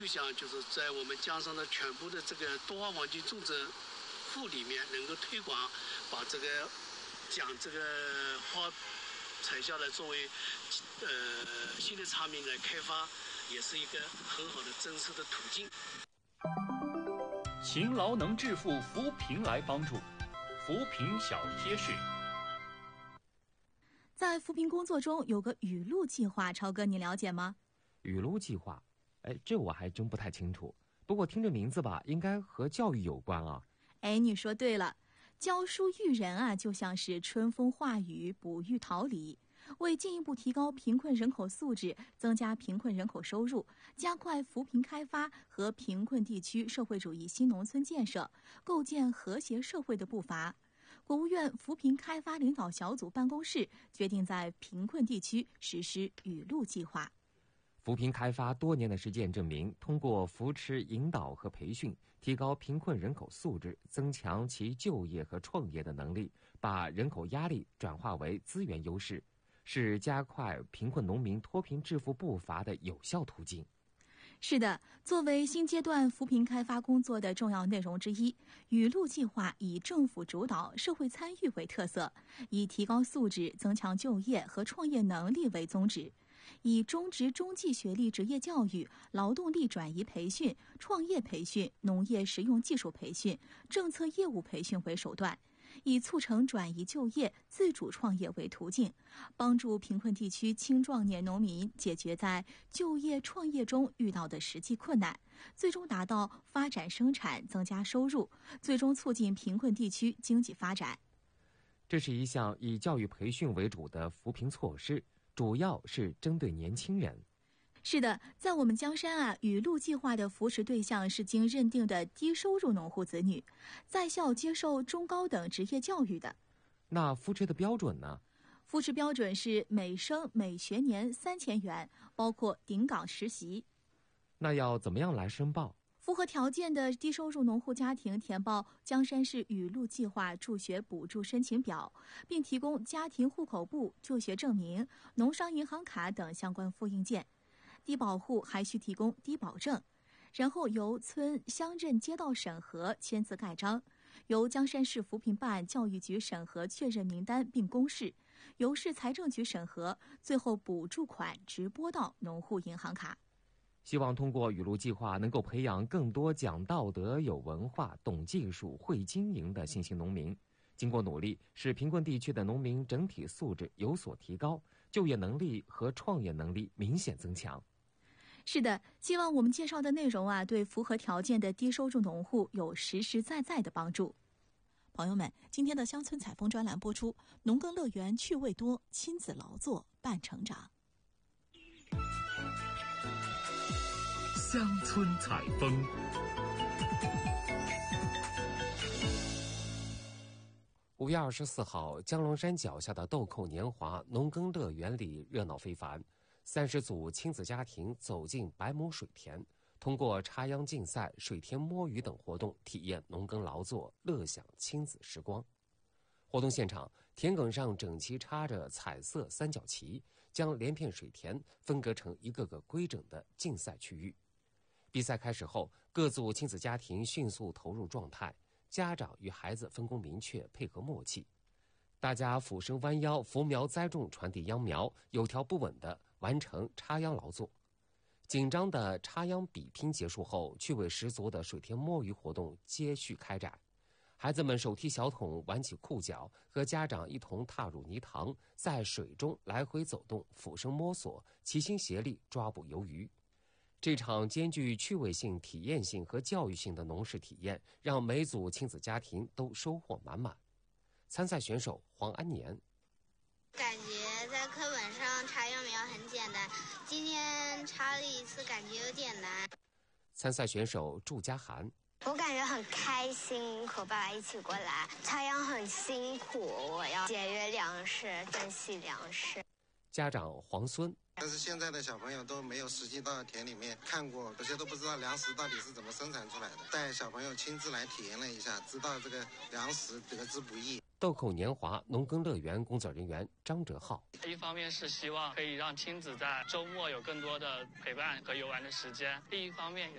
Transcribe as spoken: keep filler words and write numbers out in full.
就想就是在我们江上的全部的这个多花黄金种植户里面，能够推广，把这个将这个花采下来作为呃新的产品来开发，也是一个很好的增收的途径。 勤劳能致富，扶贫来帮助，扶贫小贴士。 在扶贫工作中有个雨露计划，超哥你了解吗？ 雨露计划，哎，这我还真不太清楚。不过听这名字吧，应该和教育有关啊。 哎，你说对了，教书育人啊，就像是春风化雨，哺育桃李。为进一步提高贫困人口素质，增加贫困人口收入，加快扶贫开发和贫困地区社会主义新农村建设，构建和谐社会的步伐，国务院扶贫开发领导小组办公室决定在贫困地区实施雨露计划。 扶贫开发多年的实践证明，通过扶持、引导和培训，提高贫困人口素质，增强其就业和创业的能力，把人口压力转化为资源优势，是加快贫困农民脱贫致富步伐的有效途径。 是的，作为新阶段扶贫开发工作的重要内容之一，雨露计划以政府主导、社会参与为特色，以提高素质、增强就业和创业能力为宗旨，以中职中技学历职业教育、劳动力转移培训、创业培训、农业实用技术培训、政策业务培训为手段，以促成转移就业、自主创业为途径，帮助贫困地区青壮年农民解决在就业创业中遇到的实际困难，最终达到发展生产、增加收入，最终促进贫困地区经济发展。 这是一项以教育培训为主的扶贫措施，主要是针对年轻人。 是的，在我们江山啊，雨露计划的扶持对象是经认定的低收入农户子女，在校接受中高等职业教育的。 那扶持的标准呢？ 扶持标准是每生每学年三千元，包括顶岗实习。 那要怎么样来申报？ 符合条件的低收入农户家庭填报江山市雨露计划助学补助申请表，并提供家庭户口簿、就学证明、农商银行卡等相关复印件。低保户还需提供低保证，然后由村乡镇街道审核签字盖章，由江山市扶贫办教育局审核确认名单并公示，由市财政局审核，最后补助款直拨到农户银行卡。 希望通过雨露计划能够培养更多讲道德、有文化、懂技术、会经营的新兴农民。经过努力，使贫困地区的农民整体素质有所提高，就业能力和创业能力明显增强。 是的，希望我们介绍的内容啊，对符合条件的低收入农户有实实在在的帮助。 朋友们，今天的乡村采风专栏播出，农耕乐园趣味多，亲子劳作伴成长。 乡村采风。 五月二十四号，江龙山脚下的豆蔻年华农耕乐园里热闹非凡。三十组亲子家庭走进百亩水田，通过插秧竞赛、水田摸鱼等活动，体验农耕劳作，乐享亲子时光。活动现场，田埂上整齐插着彩色三角旗，将连片水田分割成一个个规整的竞赛区域。比赛开始后，各组亲子家庭迅速投入状态，家长与孩子分工明确，配合默契。大家俯身弯腰，扶苗栽种，传递秧苗，有条不紊地完成插秧劳作。紧张的插秧比拼结束后，趣味十足的水田摸鱼活动接续开展。孩子们手提小桶，挽起裤脚，和家长一同踏入泥塘，在水中来回走动，俯身摸索，齐心协力抓捕游鱼。这场兼具趣味性、体验性和教育性的农事体验，让每组亲子家庭都收获满满。参赛选手黄安年， 感觉在课本上插秧苗很简单，今天插了一次，感觉有点难。 参赛选手祝家涵， 我感觉很开心，和爸爸一起过来。插秧很辛苦，我要节约粮食，珍惜粮食。 家长黄孙， 但是现在的小朋友都没有实际到田里面看过，有些都不知道粮食到底是怎么生产出来的。带小朋友亲自来体验了一下，知道这个粮食得之不易。 豆蔻年华农耕乐园工作人员张哲浩， 一方面是希望可以让亲子在周末有更多的陪伴和游玩的时间，另一方面也